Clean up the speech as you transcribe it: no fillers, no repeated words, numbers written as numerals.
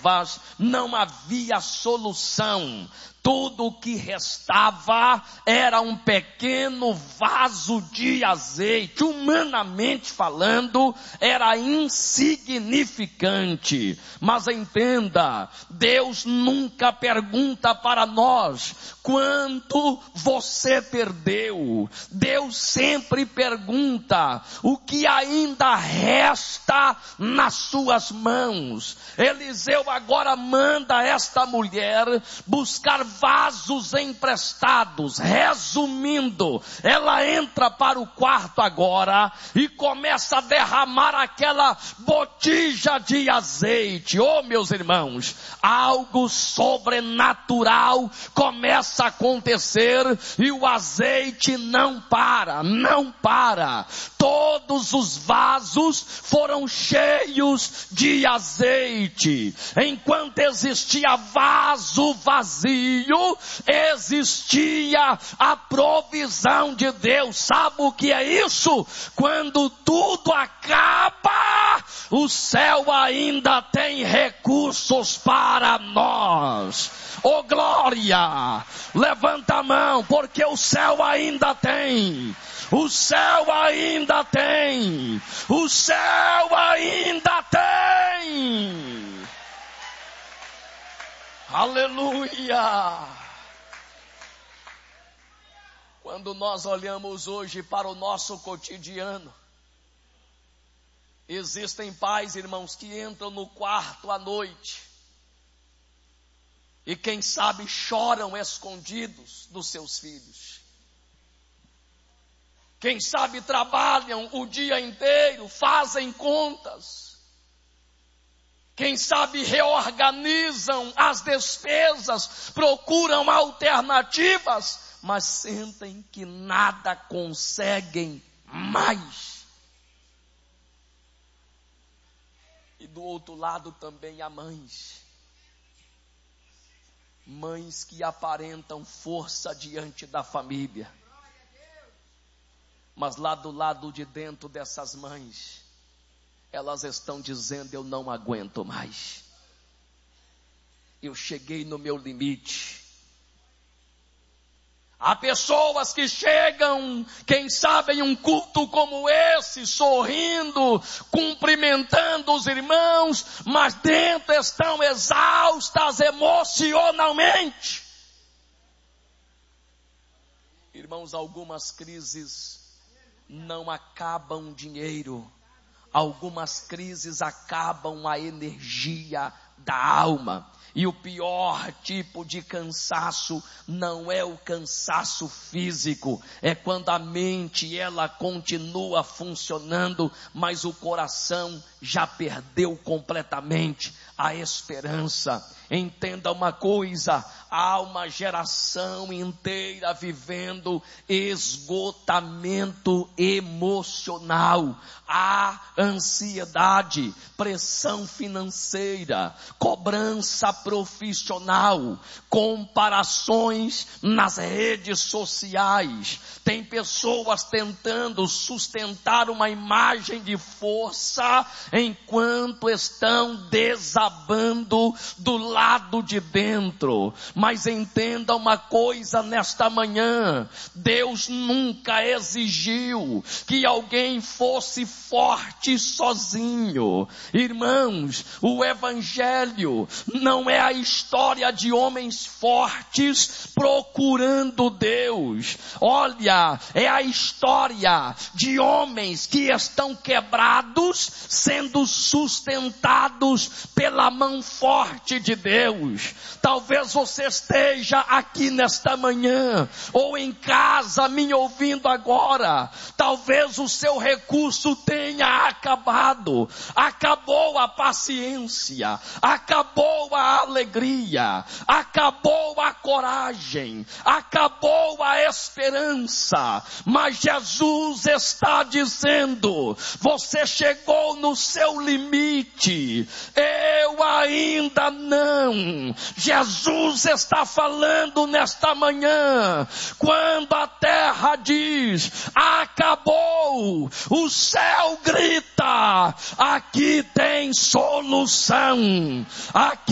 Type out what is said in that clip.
trevas, não havia solução. Tudo o que restava era um pequeno vaso de azeite. Humanamente falando, era insignificante. Mas entenda, Deus nunca pergunta para nós quanto você perdeu. Deus sempre pergunta o que ainda resta nas suas mãos. Eliseu agora manda esta mulher buscar vasos emprestados. Resumindo, ela entra para o quarto agora e começa a derramar aquela botija de azeite. Oh, meus irmãos, algo sobrenatural começa a acontecer e o azeite não para. Todos os vasos foram cheios de azeite. Enquanto existia vaso vazio, existia a provisão de Deus. Sabe o que é isso? Quando tudo acaba, o céu ainda tem recursos para nós. Oh glória! Levanta a mão, porque o céu ainda tem. O céu ainda tem. O céu ainda tem. Aleluia! Quando nós olhamos hoje para o nosso cotidiano, existem pais, irmãos, que entram no quarto à noite e quem sabe choram escondidos dos seus filhos. Quem sabe trabalham o dia inteiro, fazem contas. Quem sabe reorganizam as despesas, procuram alternativas, mas sentem que nada conseguem mais. E do outro lado também há mães. Mães que aparentam força diante da família. Mas lá do lado de dentro dessas mães, elas estão dizendo: eu não aguento mais. Eu cheguei no meu limite. Há pessoas que chegam, quem sabe em um culto como esse, sorrindo, cumprimentando os irmãos, mas dentro estão exaustas emocionalmente. Irmãos, algumas crises não acabam dinheiro. Algumas crises acabam a energia da alma. E o pior tipo de cansaço não é o cansaço físico, é quando a mente ela continua funcionando, mas o coração já perdeu completamente a esperança. Entenda uma coisa, há uma geração inteira vivendo esgotamento emocional, há ansiedade, pressão financeira, cobrança profissional, comparações nas redes sociais. Tem pessoas tentando sustentar uma imagem de força enquanto estão desabando do lado de dentro. Mas entenda uma coisa nesta manhã: Deus nunca exigiu que alguém fosse forte sozinho. Irmãos, o evangelho não é a história de homens fortes procurando Deus. Olha, é a história de homens que estão quebrados, sendo sustentados pela mão forte de Deus. Talvez você esteja aqui nesta manhã, ou em casa me ouvindo agora. Talvez o seu recurso tenha acabado. Acabou a paciência, acabou a alegria, acabou a coragem, acabou a esperança. Mas Jesus está dizendo: você chegou no seu limite, eu ainda não. Jesus está falando nesta manhã, quando a terra diz: acabou, o céu grita: aqui tem solução, aqui